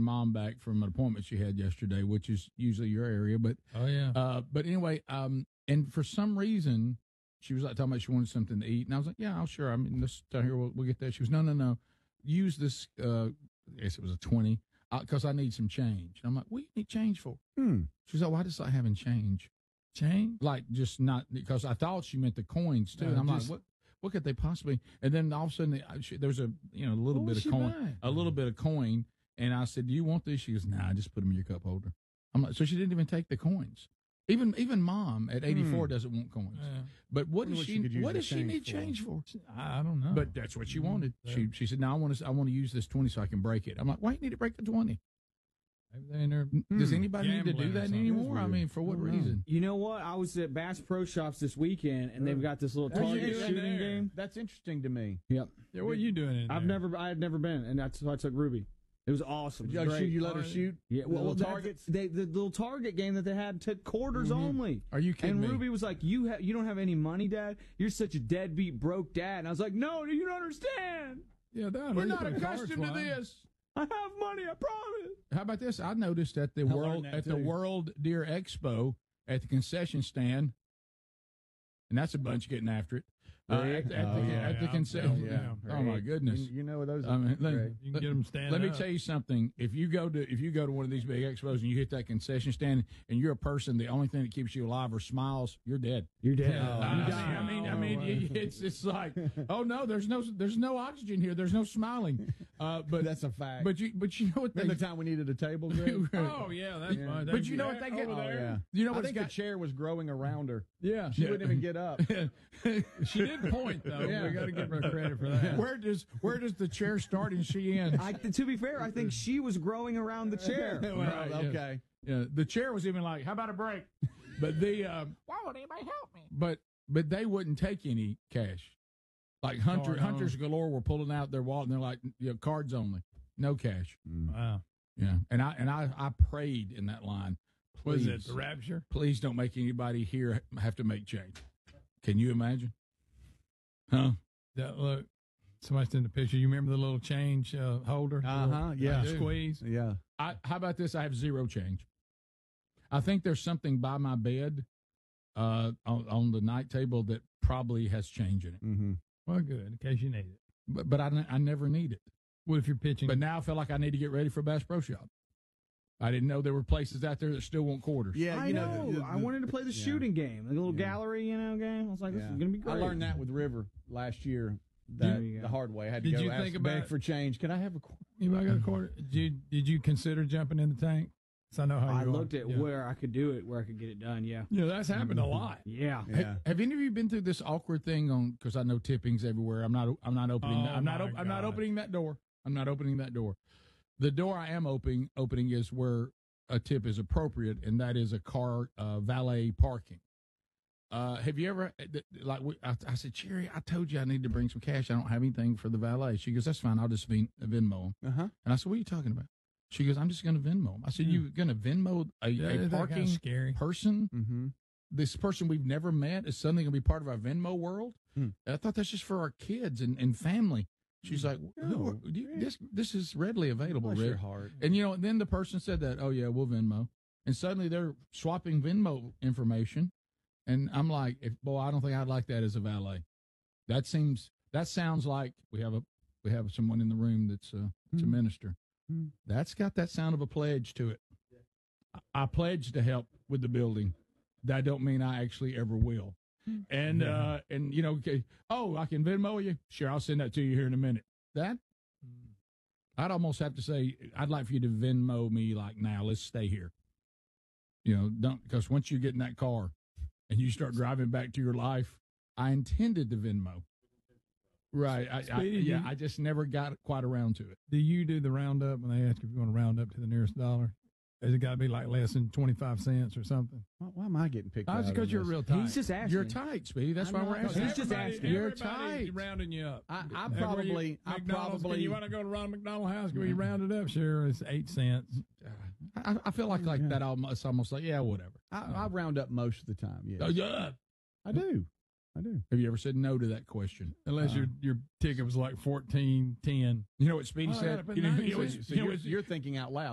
mom back from an appointment she had yesterday, which is usually your area. But but anyway, and for some reason, she was like talking about she wanted something to eat, and I was like, yeah, I'll sure. I mean, let's down here. We'll get that. She was no. Use this. I guess it was a 20 because I need some change. And I'm like, what do you need change for? She's like, why just like having change? Change? Like just not because I thought she meant the coins too. And I'm like, what could they possibly? And then all of a sudden there's a little bit of coin, a little bit of coin. And I said, do you want this? She goes, nah, just put them in your cup holder. I'm like, so she didn't even take the coins. Even mom at 84 doesn't want coins. Yeah. But what does she need change for? I don't know. But that's what she wanted. Yeah. She said, no, I want to use this 20 so I can break it. I'm like, why do you need to break the 20? Does anybody need to do that anymore? I mean, for what reason? You know what? I was at Bass Pro Shops this weekend, and they've got this little target shooting game. That's interesting to me. Yep. Yeah, what are you doing in there? I had never been, and that's why I took Ruby. It was awesome. You let her shoot? Yeah. Well, the targets. The little target game that they had took quarters only. Are you kidding me? And Ruby was like, "You don't have any money, Dad. You're such a deadbeat broke dad." And I was like, "No, you don't understand. Yeah, we're not accustomed to this. I have money, I promise." How about this? I noticed at the World Deer Expo at the concession stand, and that's a bunch getting after it. At the concession. Oh my goodness! You know those. I mean, you can get them standing. Let me tell you something. If you go to one of these big expos and you hit that concession stand and you're a person, the only thing that keeps you alive are smiles. You're dead. You're dead. I mean, it's like, oh no, there's no oxygen here. There's no smiling. But that's a fact. But you know what? Remember the time we needed a table, Greg? Oh yeah, that's fine. But you know what they get over there? You know what? I think the chair was growing around her. Yeah, she wouldn't even get up. She did point though. Yeah, we got to give her credit for that. Where does the chair start and she ends? To be fair, I think she was growing around the chair. Right, okay. Yeah, the chair was even like, "How about a break?" But why would anybody help me? But they wouldn't take any cash. Like hunters galore were pulling out their wallet and they're like, cards only, no cash. Wow. Yeah, and I prayed in that line. Please, was it the rapture? Please don't make anybody here have to make change. Can you imagine? Huh? Look, somebody sent a picture. You remember the little change holder? Yeah. Squeeze? Yeah. How about this? I have zero change. I think there's something by my bed on the night table that probably has change in it. Mm-hmm. Well, good, in case you need it. But I never need it. What if you're pitching? But now I feel like I need to get ready for Bass Pro Shop. I didn't know there were places out there that still want quarters. Yeah, I know. I wanted to play the shooting game, the little gallery, game. I was like, this is going to be great. I learned that with River last year. The hard way. I had to go beg for change. Can I have a quarter? Anybody got a quarter? Did you consider jumping in the tank? So I know how you I looked at where I could do it, where I could get it done. Yeah. Yeah, that's happened a lot. Yeah. Have any of you been through this awkward thing on? Because I know tipping's everywhere. I'm not opening. I'm not opening that door. I'm not opening that door. The door I am opening is where a tip is appropriate, and that is a car valet parking. Have you ever I said, Cherry, I told you I need to bring some cash. I don't have anything for the valet. She goes, that's fine. I'll just Venmo him. And I said, what are you talking about? She goes, I'm just going to Venmo him. I said, you going to Venmo a parking person? Mm-hmm. This person we've never met is suddenly going to be part of our Venmo world? I thought that's just for our kids and family. She's like, this is readily available, Bless Rick. Your heart. And, then the person said that, oh, yeah, we'll Venmo. And suddenly they're swapping Venmo information. And I'm like, I don't think I'd like that as a valet. That sounds like we have someone in the room that's a minister. That's got that sound of a pledge to it. I pledge to help with the building. That don't mean I actually ever will. And okay, I can Venmo you. Sure, I'll send that to you here in a minute. That I'd almost have to say I'd like for you to Venmo me like now. Let's stay here. Don't, because once you get in that car and you start driving back to your life, I intended to Venmo. Right. I just never got quite around to it. Do you do the roundup when they ask if you want to round up to the nearest dollar? Has it got to be like less than 25 cents or something? Why am I getting picked out? It's because you're real tight. He's just asking. You're tight, Speedy. That's why we're asking. He's just asking. You're tight. Rounding you up. I probably. You want to go to Ronald McDonald House? Can we round it up? Sure, it's 8 cents. I feel like that. It's almost like whatever. I round up most of the time. Yeah. Oh, yeah. I do. Have you ever said no to that question? Unless your ticket was like $14.10. You know what Speedy said? You're thinking out loud.